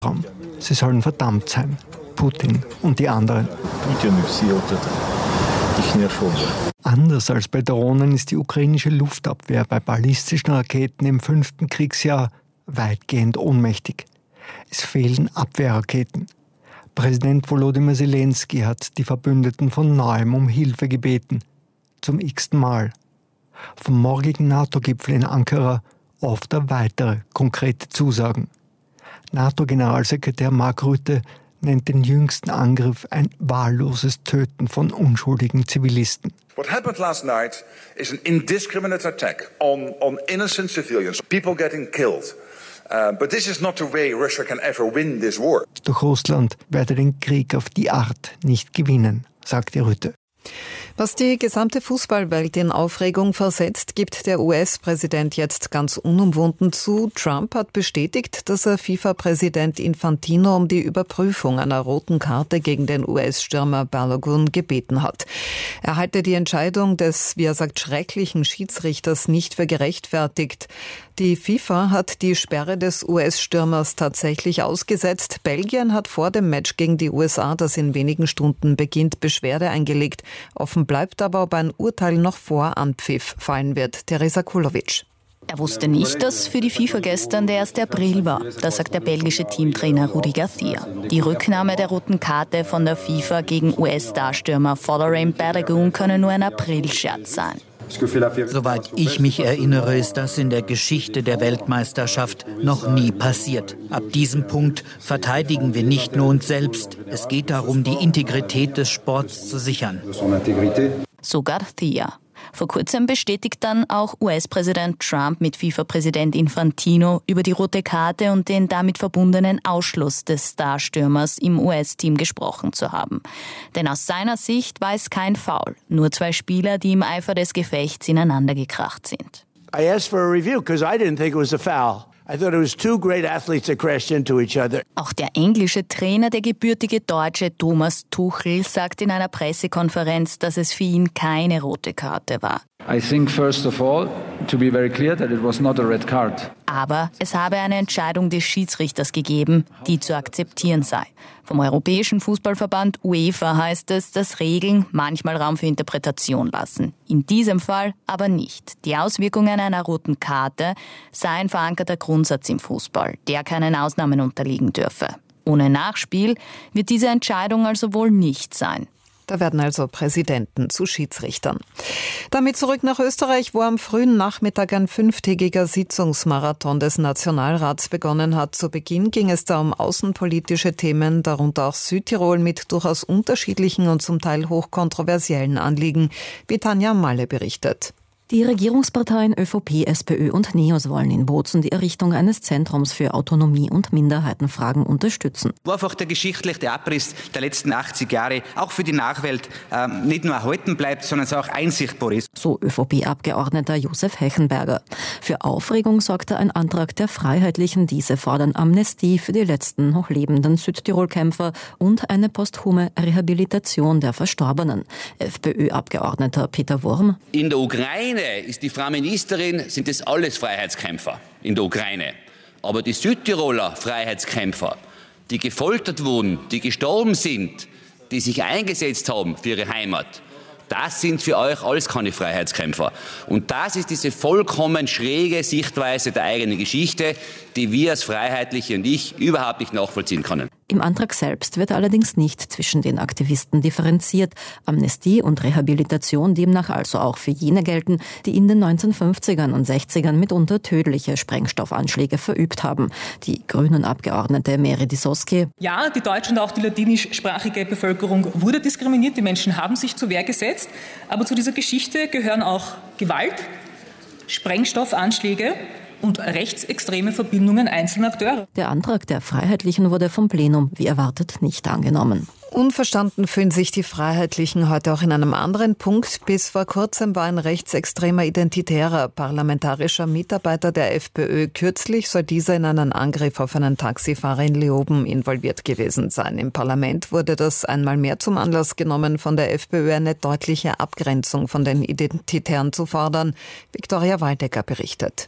Sie sollen verdammt sein, Putin und die anderen. Anders als bei Drohnen ist die ukrainische Luftabwehr bei ballistischen Raketen im 5. Kriegsjahr weitgehend ohnmächtig. Es fehlen Abwehrraketen. Präsident Volodymyr Zelensky hat die Verbündeten von neuem um Hilfe gebeten. Zum x-ten Mal. Vom morgigen NATO-Gipfel in Ankara oft weitere konkrete Zusagen. NATO-Generalsekretär Mark Rutte nennt den jüngsten Angriff ein wahlloses Töten von unschuldigen Zivilisten. What happened last night is an indiscriminate attack on innocent civilians, people getting killed. But this is not the way Russia can ever win this war. Doch Russland werde den Krieg auf die Art nicht gewinnen, sagte Rutte. Was die gesamte Fußballwelt in Aufregung versetzt, gibt der US-Präsident jetzt ganz unumwunden zu. Trump hat bestätigt, dass er FIFA-Präsident Infantino um die Überprüfung einer roten Karte gegen den US-Stürmer Balogun gebeten hat. Er halte die Entscheidung des, wie er sagt, schrecklichen Schiedsrichters nicht für gerechtfertigt. Die FIFA hat die Sperre des US-Stürmers tatsächlich ausgesetzt. Belgien hat vor dem Match gegen die USA, das in wenigen Stunden beginnt, Beschwerde eingelegt. Offen bleibt aber, ob ein Urteil noch vor Anpfiff fallen wird. Teresa Kulovic. Er wusste nicht, dass für die FIFA gestern der 1. April war. Das sagt der belgische Teamtrainer Rudi Garcia. Die Rücknahme der roten Karte von der FIFA gegen US-Starstürmer Folarin Balogun könne nur ein Aprilscherz sein. Soweit ich mich erinnere, ist das in der Geschichte der Weltmeisterschaft noch nie passiert. Ab diesem Punkt verteidigen wir nicht nur uns selbst. Es geht darum, die Integrität des Sports zu sichern. So Garcia. Vor kurzem bestätigt dann auch US-Präsident Trump mit FIFA-Präsident Infantino über die rote Karte und den damit verbundenen Ausschluss des Starstürmers im US-Team gesprochen zu haben. Denn aus seiner Sicht war es kein Foul, nur 2 Spieler, die im Eifer des Gefechts ineinander gekracht sind. I asked for a review because I didn't think it was a foul. I thought it was 2 great athletes that crashed into each other. Auch der englische Trainer, der gebürtige Deutsche Thomas Tuchel, sagt in einer Pressekonferenz, dass es für ihn keine rote Karte war. I think first of all to be very clear that it was not a red card. Aber es habe eine Entscheidung des Schiedsrichters gegeben, die zu akzeptieren sei. Vom Europäischen Fußballverband UEFA heißt es, dass Regeln manchmal Raum für Interpretation lassen. In diesem Fall aber nicht. Die Auswirkungen einer roten Karte sei ein verankerter Grundsatz im Fußball, der keinen Ausnahmen unterliegen dürfe. Ohne Nachspiel wird diese Entscheidung also wohl nicht sein. Da werden also Präsidenten zu Schiedsrichtern. Damit zurück nach Österreich, wo am frühen Nachmittag ein 5-tägiger Sitzungsmarathon des Nationalrats begonnen hat. Zu Beginn ging es da um außenpolitische Themen, darunter auch Südtirol mit durchaus unterschiedlichen und zum Teil hochkontroversiellen Anliegen, wie Tanja Malle berichtet. Die Regierungsparteien ÖVP, SPÖ und NEOS wollen in Bozen die Errichtung eines Zentrums für Autonomie- und Minderheitenfragen unterstützen. Wo einfach der geschichtliche Abriss der letzten 80 Jahre auch für die Nachwelt nicht nur erhalten bleibt, sondern es auch einsichtbar ist. So ÖVP-Abgeordneter Josef Hechenberger. Für Aufregung sorgte ein Antrag der Freiheitlichen. Diese fordern Amnestie für die letzten noch lebenden Südtirol-Kämpfer und eine posthume Rehabilitation der Verstorbenen. FPÖ-Abgeordneter Peter Wurm. In der Ukraine ist die Frau Ministerin, sind das alles Freiheitskämpfer in der Ukraine. Aber die Südtiroler Freiheitskämpfer, die gefoltert wurden, die gestorben sind, die sich eingesetzt haben für ihre Heimat, das sind für euch alles keine Freiheitskämpfer. Und das ist diese vollkommen schräge Sichtweise der eigenen Geschichte, die wir als Freiheitliche und ich überhaupt nicht nachvollziehen können. Im Antrag selbst wird allerdings nicht zwischen den Aktivisten differenziert. Amnestie und Rehabilitation demnach also auch für jene gelten, die in den 1950ern und 60ern mitunter tödliche Sprengstoffanschläge verübt haben. Die Grünen-Abgeordnete Meri Soski. Ja, die deutsche und auch die ladinischsprachige Bevölkerung wurde diskriminiert. Die Menschen haben sich zur Wehr gesetzt. Aber zu dieser Geschichte gehören auch Gewalt, Sprengstoffanschläge und rechtsextreme Verbindungen einzelner Akteure. Der Antrag der Freiheitlichen wurde vom Plenum, wie erwartet, nicht angenommen. Unverstanden fühlen sich die Freiheitlichen heute auch in einem anderen Punkt. Bis vor kurzem war ein rechtsextremer identitärer parlamentarischer Mitarbeiter der FPÖ. Kürzlich soll dieser in einen Angriff auf einen Taxifahrer in Leoben involviert gewesen sein. Im Parlament wurde das einmal mehr zum Anlass genommen, von der FPÖ eine deutliche Abgrenzung von den Identitären zu fordern. Viktoria Waldecker berichtet.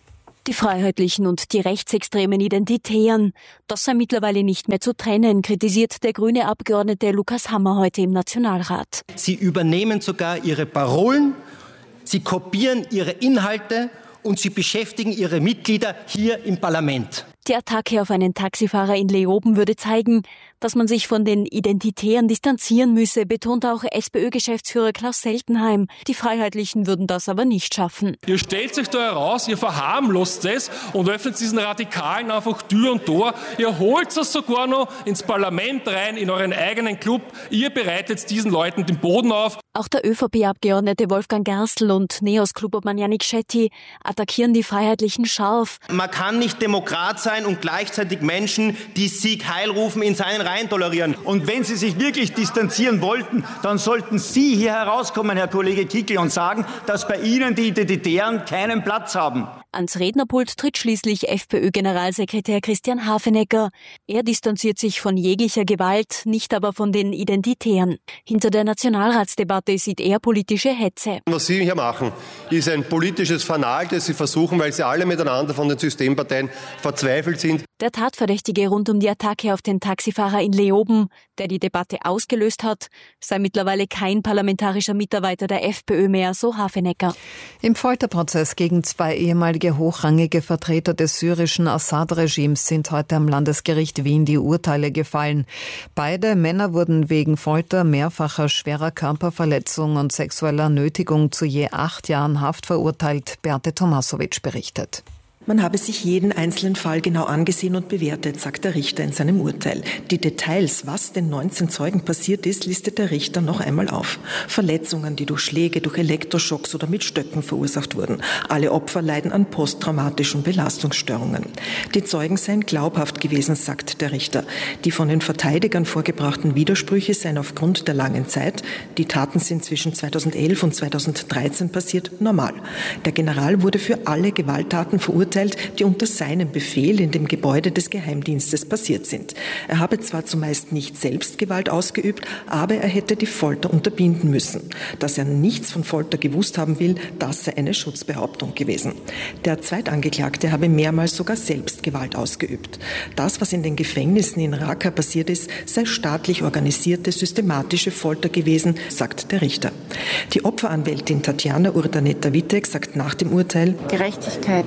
Die Freiheitlichen und die rechtsextremen Identitären. Das sei mittlerweile nicht mehr zu trennen, kritisiert der grüne Abgeordnete Lukas Hammer heute im Nationalrat. Sie übernehmen sogar ihre Parolen, sie kopieren ihre Inhalte und sie beschäftigen ihre Mitglieder hier im Parlament. Die Attacke auf einen Taxifahrer in Leoben würde zeigen, dass man sich von den Identitären distanzieren müsse, betont auch SPÖ-Geschäftsführer Klaus Seltenheim. Die Freiheitlichen würden das aber nicht schaffen. Ihr stellt sich da heraus, ihr verharmlost es und öffnet diesen Radikalen einfach Tür und Tor. Ihr holt es sogar noch ins Parlament rein, in euren eigenen Club. Ihr bereitet diesen Leuten den Boden auf. Auch der ÖVP-Abgeordnete Wolfgang Gerstl und NEOS-Klubobmann Yannick Shetty attackieren die Freiheitlichen scharf. Man kann nicht Demokrat sein und gleichzeitig Menschen, die Sieg Heil rufen, in seinen Reihen tolerieren. Und wenn Sie sich wirklich distanzieren wollten, dann sollten Sie hier herauskommen, Herr Kollege Kickl, und sagen, dass bei Ihnen die Identitären keinen Platz haben. Ans Rednerpult tritt schließlich FPÖ-Generalsekretär Christian Hafenecker. Er distanziert sich von jeglicher Gewalt, nicht aber von den Identitären. Hinter der Nationalratsdebatte sieht er politische Hetze. Was Sie hier machen, ist ein politisches Fanal, das Sie versuchen, weil Sie alle miteinander von den Systemparteien verzweifelt sind. Der Tatverdächtige rund um die Attacke auf den Taxifahrer in Leoben, der die Debatte ausgelöst hat, sei mittlerweile kein parlamentarischer Mitarbeiter der FPÖ mehr, so Hafenecker. Im Folterprozess gegen 2 ehemalige hochrangige Vertreter des syrischen Assad-Regimes sind heute am Landesgericht Wien die Urteile gefallen. Beide Männer wurden wegen Folter, mehrfacher schwerer Körperverletzung und sexueller Nötigung zu je 8 Jahren Haft verurteilt. Beate Tomasowitsch berichtet. Man habe sich jeden einzelnen Fall genau angesehen und bewertet, sagt der Richter in seinem Urteil. Die Details, was den 19 Zeugen passiert ist, listet der Richter noch einmal auf. Verletzungen, die durch Schläge, durch Elektroschocks oder mit Stöcken verursacht wurden. Alle Opfer leiden an posttraumatischen Belastungsstörungen. Die Zeugen seien glaubhaft gewesen, sagt der Richter. Die von den Verteidigern vorgebrachten Widersprüche seien aufgrund der langen Zeit, die Taten sind zwischen 2011 und 2013 passiert, normal. Der General wurde für alle Gewalttaten verurteilt, die unter seinem Befehl in dem Gebäude des Geheimdienstes passiert sind. Er habe zwar zumeist nicht selbst Gewalt ausgeübt, aber er hätte die Folter unterbinden müssen. Dass er nichts von Folter gewusst haben will, das sei eine Schutzbehauptung gewesen. Der Zweitangeklagte habe mehrmals sogar selbst Gewalt ausgeübt. Das, was in den Gefängnissen in Raqqa passiert ist, sei staatlich organisierte, systematische Folter gewesen, sagt der Richter. Die Opferanwältin Tatjana Urdaneta-Wittek sagt nach dem Urteil: Gerechtigkeit.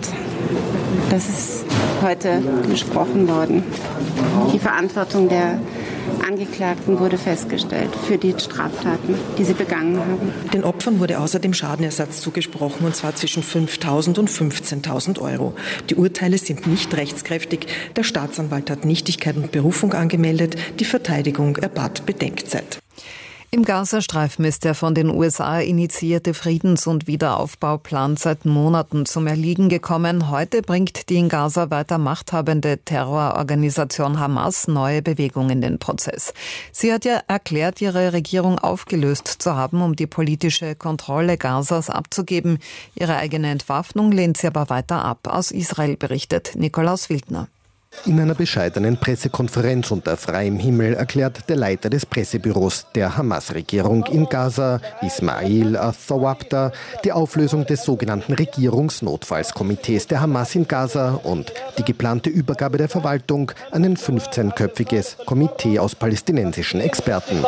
Das ist heute besprochen worden. Die Verantwortung der Angeklagten wurde festgestellt für die Straftaten, die sie begangen haben. Den Opfern wurde außerdem Schadenersatz zugesprochen, und zwar zwischen 5.000 und 15.000 Euro. Die Urteile sind nicht rechtskräftig. Der Staatsanwalt hat Nichtigkeit und Berufung angemeldet. Die Verteidigung erbat Bedenkzeit. Im Gazastreifen ist der von den USA initiierte Friedens- und Wiederaufbauplan seit Monaten zum Erliegen gekommen. Heute bringt die in Gaza weiter machthabende Terrororganisation Hamas neue Bewegung in den Prozess. Sie hat ja erklärt, ihre Regierung aufgelöst zu haben, um die politische Kontrolle Gazas abzugeben. Ihre eigene Entwaffnung lehnt sie aber weiter ab. Aus Israel berichtet Nikolaus Wildner. In einer bescheidenen Pressekonferenz unter freiem Himmel erklärt der Leiter des Pressebüros der Hamas-Regierung in Gaza, Ismail al-Thawabta, die Auflösung des sogenannten Regierungsnotfallskomitees der Hamas in Gaza und die geplante Übergabe der Verwaltung an ein 15-köpfiges Komitee aus palästinensischen Experten.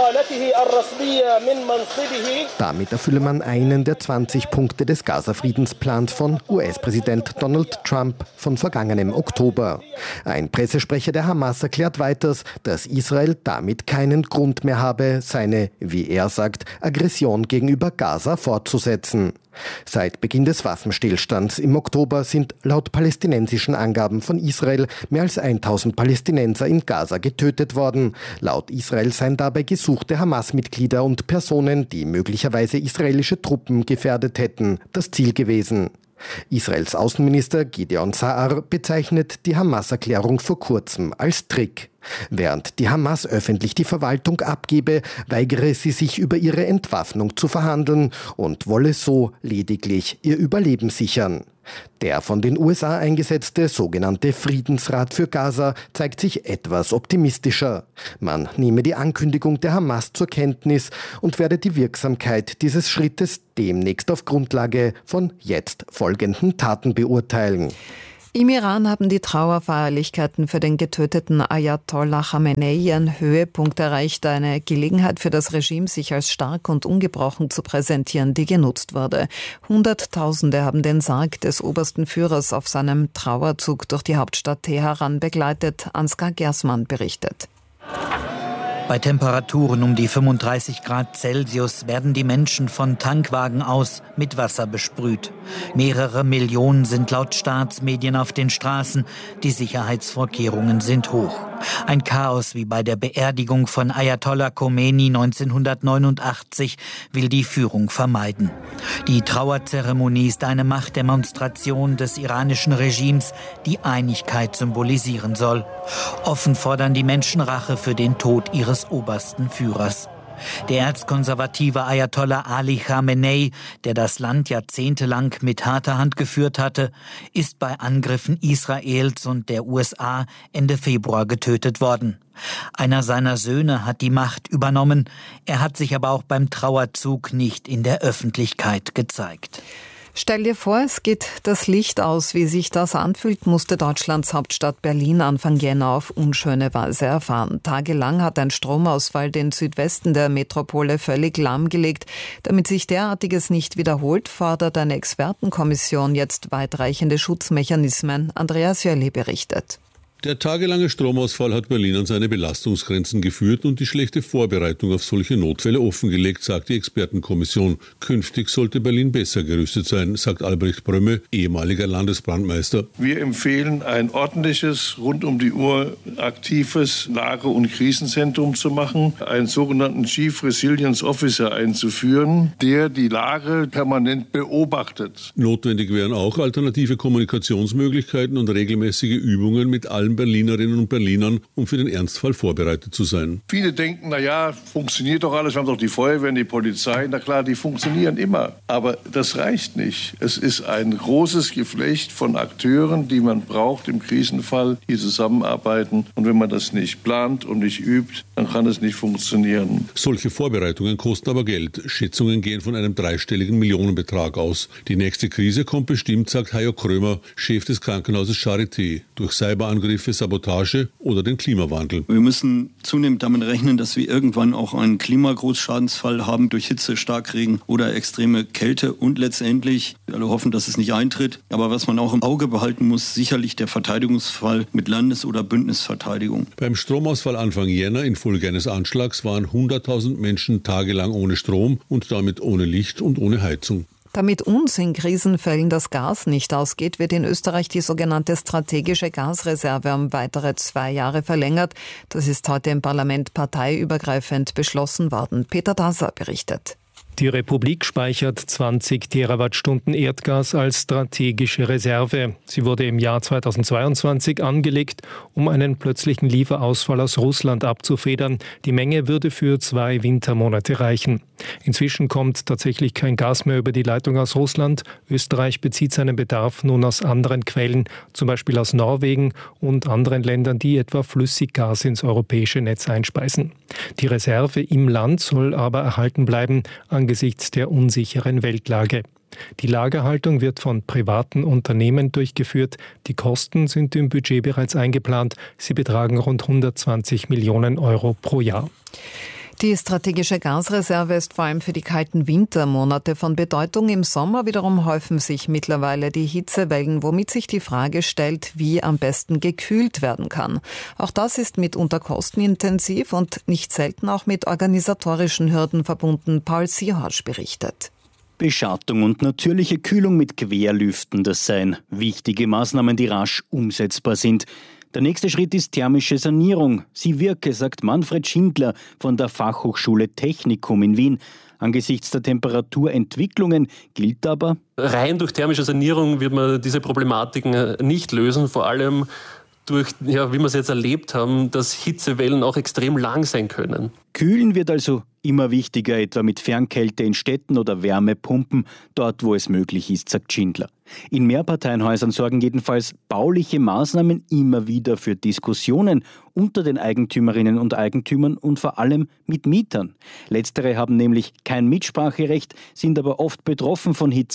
Damit erfülle man einen der 20 Punkte des Gaza-Friedensplans von US-Präsident Donald Trump von vergangenem Oktober. Ein Pressesprecher der Hamas erklärt weiters, dass Israel damit keinen Grund mehr habe, seine, wie er sagt, Aggression gegenüber Gaza fortzusetzen. Seit Beginn des Waffenstillstands im Oktober sind laut palästinensischen Angaben von Israel mehr als 1000 Palästinenser in Gaza getötet worden. Laut Israel seien dabei gesuchte Hamas-Mitglieder und Personen, die möglicherweise israelische Truppen gefährdet hätten, das Ziel gewesen. Israels Außenminister Gideon Saar bezeichnet die Hamas-Erklärung vor kurzem als Trick. Während die Hamas öffentlich die Verwaltung abgebe, weigere sie sich über ihre Entwaffnung zu verhandeln und wolle so lediglich ihr Überleben sichern. Der von den USA eingesetzte sogenannte Friedensrat für Gaza zeigt sich etwas optimistischer. Man nehme die Ankündigung der Hamas zur Kenntnis und werde die Wirksamkeit dieses Schrittes demnächst auf Grundlage von jetzt folgenden Taten beurteilen. Im Iran haben die Trauerfeierlichkeiten für den getöteten Ayatollah Khamenei ihren Höhepunkt erreicht. Eine Gelegenheit für das Regime, sich als stark und ungebrochen zu präsentieren, die genutzt wurde. Hunderttausende haben den Sarg des obersten Führers auf seinem Trauerzug durch die Hauptstadt Teheran begleitet. Ansgar Gersmann berichtet. Bei Temperaturen um die 35 Grad Celsius werden die Menschen von Tankwagen aus mit Wasser besprüht. Mehrere Millionen sind laut Staatsmedien auf den Straßen. Die Sicherheitsvorkehrungen sind hoch. Ein Chaos wie bei der Beerdigung von Ayatollah Khomeini 1989 will die Führung vermeiden. Die Trauerzeremonie ist eine Machtdemonstration des iranischen Regimes, die Einigkeit symbolisieren soll. Offen fordern die Menschen Rache für den Tod ihres obersten Führers. Der erzkonservative Ayatollah Ali Khamenei, der das Land jahrzehntelang mit harter Hand geführt hatte, ist bei Angriffen Israels und der USA Ende Februar getötet worden. Einer seiner Söhne hat die Macht übernommen. Er hat sich aber auch beim Trauerzug nicht in der Öffentlichkeit gezeigt. Stell dir vor, es geht das Licht aus. Wie sich das anfühlt, musste Deutschlands Hauptstadt Berlin Anfang Jänner auf unschöne Weise erfahren. Tagelang hat ein Stromausfall den Südwesten der Metropole völlig lahmgelegt. Damit sich derartiges nicht wiederholt, fordert eine Expertenkommission jetzt weitreichende Schutzmechanismen. Andreas Jölli berichtet. Der tagelange Stromausfall hat Berlin an seine Belastungsgrenzen geführt und die schlechte Vorbereitung auf solche Notfälle offengelegt, sagt die Expertenkommission. Künftig sollte Berlin besser gerüstet sein, sagt Albrecht Brömme, ehemaliger Landesbrandmeister. Wir empfehlen, ein ordentliches, rund um die Uhr aktives Lage- und Krisenzentrum zu machen, einen sogenannten Chief Resilience Officer einzuführen, der die Lage permanent beobachtet. Notwendig wären auch alternative Kommunikationsmöglichkeiten und regelmäßige Übungen mit allen Berlinerinnen und Berlinern, um für den Ernstfall vorbereitet zu sein. Viele denken, funktioniert doch alles, wir haben doch die Feuerwehr, die Polizei. Na klar, die funktionieren immer. Aber das reicht nicht. Es ist ein großes Geflecht von Akteuren, die man braucht im Krisenfall, die zusammenarbeiten. Und wenn man das nicht plant und nicht übt, dann kann es nicht funktionieren. Solche Vorbereitungen kosten aber Geld. Schätzungen gehen von einem dreistelligen Millionenbetrag aus. Die nächste Krise kommt bestimmt, sagt Hajo Krömer, Chef des Krankenhauses Charité, durch Cyberangriffe, Sabotage oder den Klimawandel. Wir müssen zunehmend damit rechnen, dass wir irgendwann auch einen Klimagroßschadensfall haben durch Hitze, Starkregen oder extreme Kälte und letztendlich, alle hoffen, dass es nicht eintritt, aber was man auch im Auge behalten muss, sicherlich der Verteidigungsfall mit Landes- oder Bündnisverteidigung. Beim Stromausfall Anfang Jänner infolge eines Anschlags waren 100.000 Menschen tagelang ohne Strom und damit ohne Licht und ohne Heizung. Damit uns in Krisenfällen das Gas nicht ausgeht, wird in Österreich die sogenannte strategische Gasreserve um weitere 2 Jahre verlängert. Das ist heute im Parlament parteiübergreifend beschlossen worden. Peter Daser berichtet. Die Republik speichert 20 Terawattstunden Erdgas als strategische Reserve. Sie wurde im Jahr 2022 angelegt, um einen plötzlichen Lieferausfall aus Russland abzufedern. Die Menge würde für 2 Wintermonate reichen. Inzwischen kommt tatsächlich kein Gas mehr über die Leitung aus Russland. Österreich bezieht seinen Bedarf nun aus anderen Quellen, zum Beispiel aus Norwegen und anderen Ländern, die etwa Flüssiggas ins europäische Netz einspeisen. Die Reserve im Land soll aber erhalten bleiben angesichts der unsicheren Weltlage. Die Lagerhaltung wird von privaten Unternehmen durchgeführt. Die Kosten sind im Budget bereits eingeplant. Sie betragen rund 120 Millionen Euro pro Jahr. Die strategische Gasreserve ist vor allem für die kalten Wintermonate von Bedeutung. Im Sommer wiederum häufen sich mittlerweile die Hitzewellen, womit sich die Frage stellt, wie am besten gekühlt werden kann. Auch das ist mitunter kostenintensiv und nicht selten auch mit organisatorischen Hürden verbunden. Paul Sierhorsch berichtet. Beschattung und natürliche Kühlung mit Querlüften, das seien wichtige Maßnahmen, die rasch umsetzbar sind. Der nächste Schritt ist thermische Sanierung. Sie wirke, sagt Manfred Schindler von der Fachhochschule Technikum in Wien. Angesichts der Temperaturentwicklungen gilt aber: Rein durch thermische Sanierung wird man diese Problematiken nicht lösen, vor allem durch, wie wir es jetzt erlebt haben, dass Hitzewellen auch extrem lang sein können. Kühlen wird also immer wichtiger, etwa mit Fernkälte in Städten oder Wärmepumpen, dort wo es möglich ist, sagt Schindler. In Mehrparteienhäusern sorgen jedenfalls bauliche Maßnahmen immer wieder für Diskussionen unter den Eigentümerinnen und Eigentümern und vor allem mit Mietern. Letztere haben nämlich kein Mitspracherecht, sind aber oft betroffen von Hitze.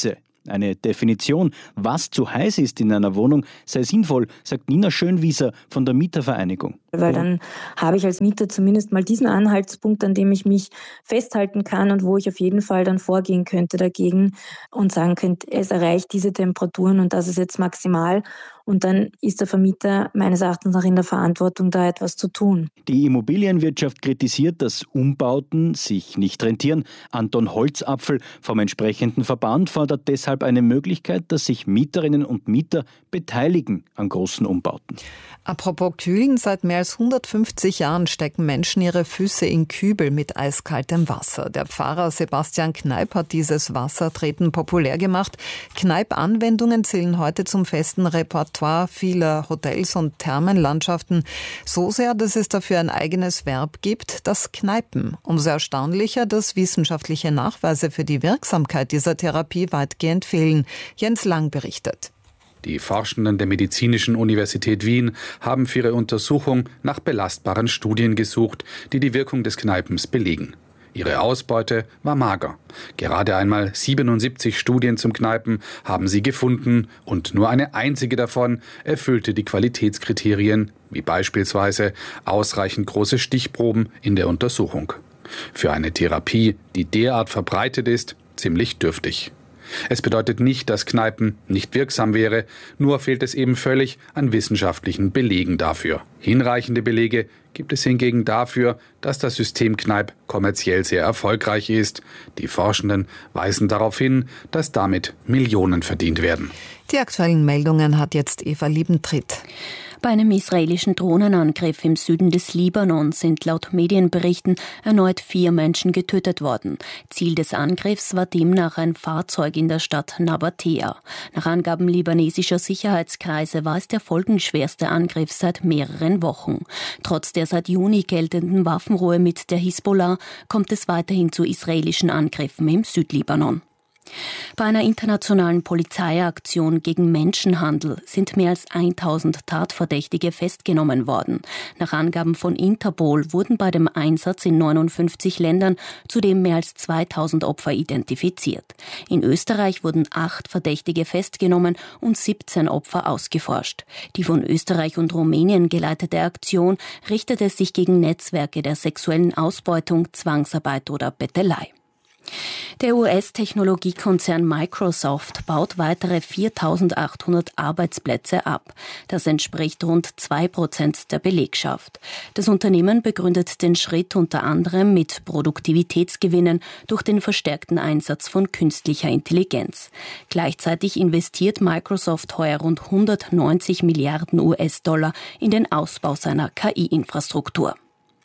Eine Definition, was zu heiß ist in einer Wohnung, sei sinnvoll, sagt Nina Schönwieser von der Mietervereinigung. Weil dann habe ich als Mieter zumindest mal diesen Anhaltspunkt, an dem ich mich festhalten kann und wo ich auf jeden Fall dann vorgehen könnte dagegen und sagen könnte, es erreicht diese Temperaturen und das ist jetzt maximal. Und dann ist der Vermieter meines Erachtens nach in der Verantwortung, da etwas zu tun. Die Immobilienwirtschaft kritisiert, dass Umbauten sich nicht rentieren. Anton Holzapfel vom entsprechenden Verband fordert deshalb eine Möglichkeit, dass sich Mieterinnen und Mieter beteiligen an großen Umbauten. Apropos Kühlen, seit mehr als 150 Jahren stecken Menschen ihre Füße in Kübel mit eiskaltem Wasser. Der Pfarrer Sebastian Kneipp hat dieses Wassertreten populär gemacht. Kneipp-Anwendungen zählen heute zum festen Repertoire vieler Hotels und Thermenlandschaften. So sehr, dass es dafür ein eigenes Verb gibt, das Kneipen. Umso erstaunlicher, dass wissenschaftliche Nachweise für die Wirksamkeit dieser Therapie weitgehend fehlen. Jens Lang berichtet. Die Forschenden der Medizinischen Universität Wien haben für ihre Untersuchung nach belastbaren Studien gesucht, die die Wirkung des Kneipens belegen. Ihre Ausbeute war mager. Gerade einmal 77 Studien zum Kneipen haben sie gefunden und nur eine einzige davon erfüllte die Qualitätskriterien, wie beispielsweise ausreichend große Stichproben in der Untersuchung. Für eine Therapie, die derart verbreitet ist, ziemlich dürftig. Es bedeutet nicht, dass Kneipen nicht wirksam wäre, nur fehlt es eben völlig an wissenschaftlichen Belegen dafür. Hinreichende Belege gibt es hingegen dafür, dass das System Kneipp kommerziell sehr erfolgreich ist. Die Forschenden weisen darauf hin, dass damit Millionen verdient werden. Die aktuellen Meldungen hat jetzt Eva Liebentritt. Bei einem israelischen Drohnenangriff im Süden des Libanon sind laut Medienberichten erneut 4 Menschen getötet worden. Ziel des Angriffs war demnach ein Fahrzeug in der Stadt Nabatea. Nach Angaben libanesischer Sicherheitskreise war es der folgenschwerste Angriff seit mehreren Wochen. Trotz der seit Juni geltenden Waffenruhe mit der Hisbollah kommt es weiterhin zu israelischen Angriffen im Südlibanon. Bei einer internationalen Polizeiaktion gegen Menschenhandel sind mehr als 1000 Tatverdächtige festgenommen worden. Nach Angaben von Interpol wurden bei dem Einsatz in 59 Ländern zudem mehr als 2000 Opfer identifiziert. In Österreich wurden 8 Verdächtige festgenommen und 17 Opfer ausgeforscht. Die von Österreich und Rumänien geleitete Aktion richtete sich gegen Netzwerke der sexuellen Ausbeutung, Zwangsarbeit oder Bettelei. Der US-Technologiekonzern Microsoft baut weitere 4.800 Arbeitsplätze ab. Das entspricht rund 2% der Belegschaft. Das Unternehmen begründet den Schritt unter anderem mit Produktivitätsgewinnen durch den verstärkten Einsatz von künstlicher Intelligenz. Gleichzeitig investiert Microsoft heuer rund 190 Milliarden US-Dollar in den Ausbau seiner KI-Infrastruktur.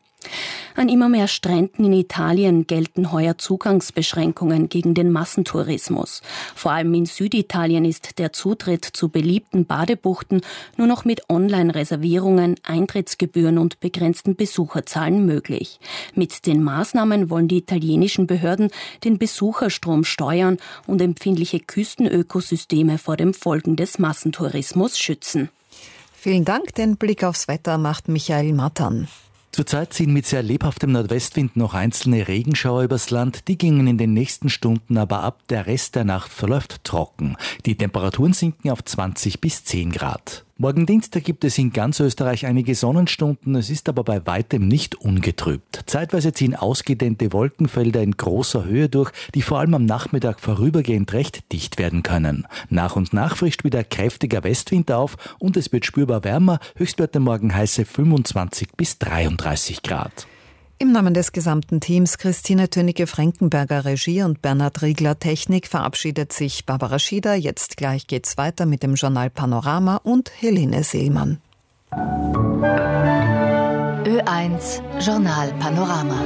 An immer mehr Stränden in Italien gelten heuer Zugangsbeschränkungen gegen den Massentourismus. Vor allem in Süditalien ist der Zutritt zu beliebten Badebuchten nur noch mit Online-Reservierungen, Eintrittsgebühren und begrenzten Besucherzahlen möglich. Mit den Maßnahmen wollen die italienischen Behörden den Besucherstrom steuern und empfindliche Küstenökosysteme vor den Folgen des Massentourismus schützen. Vielen Dank. Den Blick aufs Wetter macht Michael Mattern. Zurzeit ziehen mit sehr lebhaftem Nordwestwind noch einzelne Regenschauer übers Land. Die gingen in den nächsten Stunden aber ab. Der Rest der Nacht verläuft trocken. Die Temperaturen sinken auf 20 bis 10 Grad. Morgen Dienstag gibt es in ganz Österreich einige Sonnenstunden. Es ist aber bei weitem nicht ungetrübt. Zeitweise ziehen ausgedehnte Wolkenfelder in großer Höhe durch, die vor allem am Nachmittag vorübergehend recht dicht werden können. Nach und nach frischt wieder kräftiger Westwind auf und es wird spürbar wärmer. Höchstwerte morgen heiße 25 bis 33 Grad. Im Namen des gesamten Teams Christine Tönnecke-Frankenberger Regie und Bernhard Riegler Technik verabschiedet sich Barbara Schieder. Jetzt gleich geht's weiter mit dem Journal Panorama und Helene Seelmann. Ö1 Journal Panorama.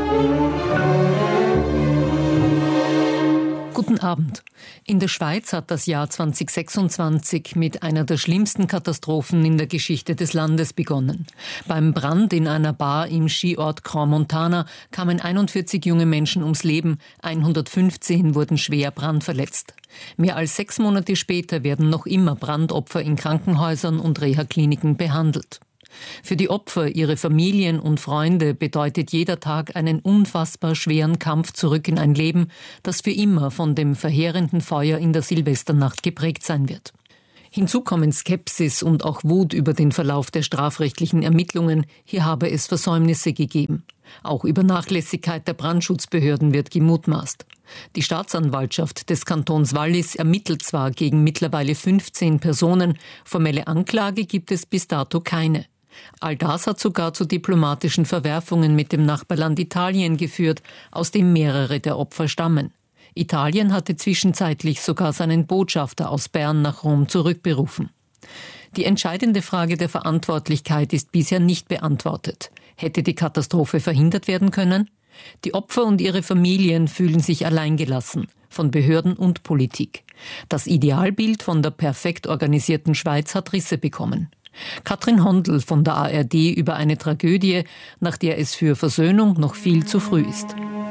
Guten Abend. In der Schweiz hat das Jahr 2026 mit einer der schlimmsten Katastrophen in der Geschichte des Landes begonnen. Beim Brand in einer Bar im Skiort Crans-Montana kamen 41 junge Menschen ums Leben, 115 wurden schwer brandverletzt. Mehr als 6 Monate später werden noch immer Brandopfer in Krankenhäusern und Reha-Kliniken behandelt. Für die Opfer, ihre Familien und Freunde bedeutet jeder Tag einen unfassbar schweren Kampf zurück in ein Leben, das für immer von dem verheerenden Feuer in der Silvesternacht geprägt sein wird. Hinzu kommen Skepsis und auch Wut über den Verlauf der strafrechtlichen Ermittlungen. Hier habe es Versäumnisse gegeben. Auch über Nachlässigkeit der Brandschutzbehörden wird gemutmaßt. Die Staatsanwaltschaft des Kantons Wallis ermittelt zwar gegen mittlerweile 15 Personen, formelle Anklage gibt es bis dato keine. All das hat sogar zu diplomatischen Verwerfungen mit dem Nachbarland Italien geführt, aus dem mehrere der Opfer stammen. Italien hatte zwischenzeitlich sogar seinen Botschafter aus Bern nach Rom zurückberufen. Die entscheidende Frage der Verantwortlichkeit ist bisher nicht beantwortet. Hätte die Katastrophe verhindert werden können? Die Opfer und ihre Familien fühlen sich alleingelassen, von Behörden und Politik. Das Idealbild von der perfekt organisierten Schweiz hat Risse bekommen. Katrin Hondl von der ARD über eine Tragödie, nach der es für Versöhnung noch viel zu früh ist.